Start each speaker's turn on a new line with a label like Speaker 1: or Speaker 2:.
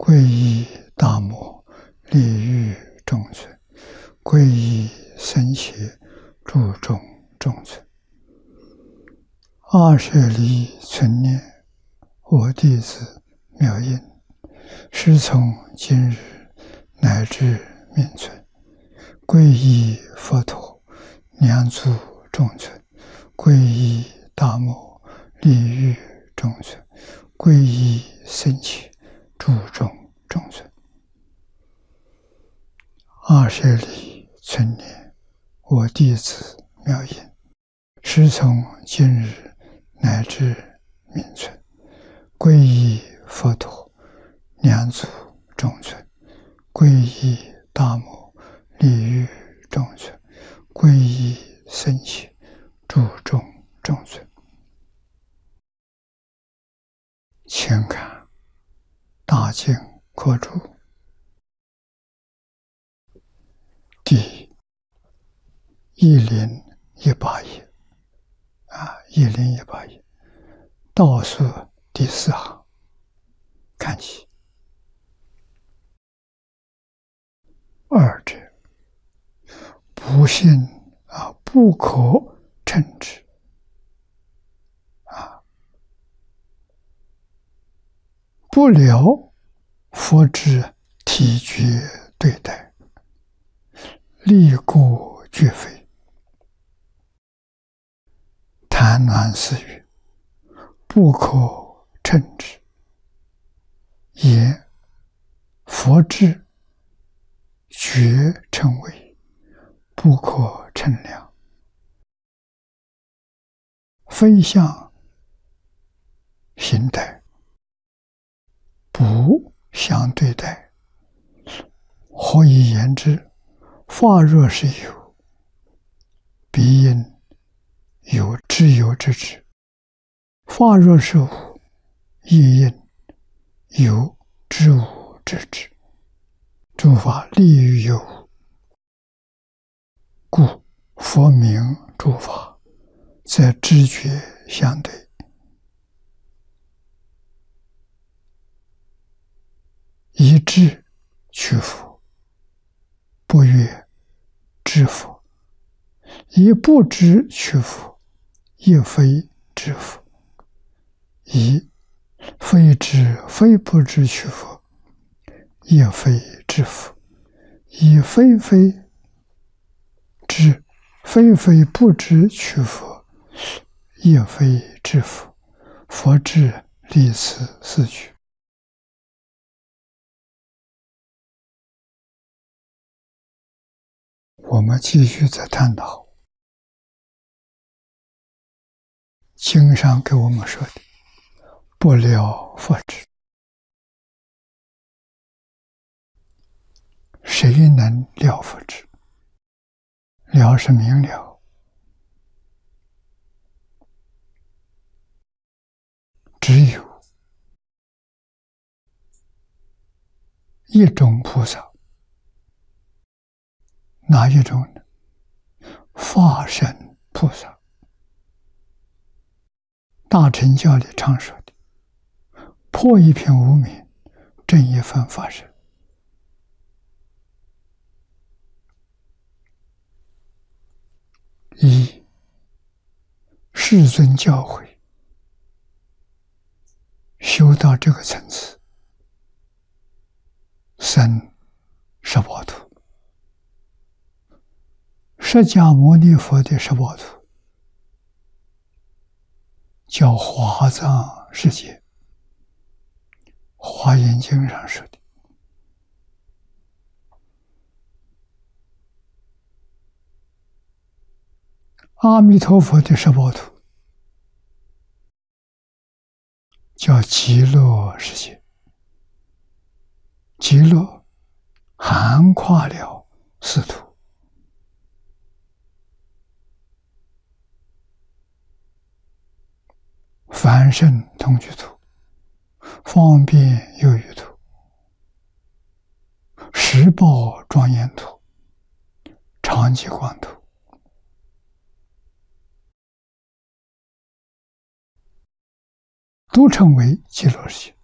Speaker 1: 皈依大摩，利欲众存；皈依僧伽，注重众存。二舍离存念，我弟子妙音，师从今日乃至命存。皈依佛陀，两足众存；皈依大摩，利欲众存；皈依僧伽，注重众存。二舍离存念，我弟子妙音，师从今日乃至命存。皈依佛陀，两足众存；皈依大摩，利欲众存；皈依僧伽，注重众存。请看大经科注第1018页1018页倒数第4行，看起。二者，不信不可称之不了佛之体觉对待，立过俱非，谈鸾思语，不可称之。言佛智觉称为，不可称量，非相形态，不相对待。何以言之？法若是有，必应有知有之之；法若是无，亦应有知无之之。诸法立于有无，故佛名诸法，则知觉相对。以智取佛，不越知佛；以不知取佛，亦非知佛；以非知非不知取佛，亦非知佛；以非知非不知取佛，亦非知佛。佛智立此四句。我们继续再探讨经上给我们说的不了佛智，谁能了佛智？了是明了，只有一种菩萨。哪一种呢？法身菩萨。大乘教里常说的，破一片无明，证一分法身。一，世尊教诲，修到这个层次，生十报图。释迦牟尼佛的十报图叫华藏世界，华严经上说的。阿弥陀佛的十报图叫极乐世界，极乐涵跨了四土。凡圣同居土、方便有余土、十报庄严土、常寂光土，都称为极乐世界。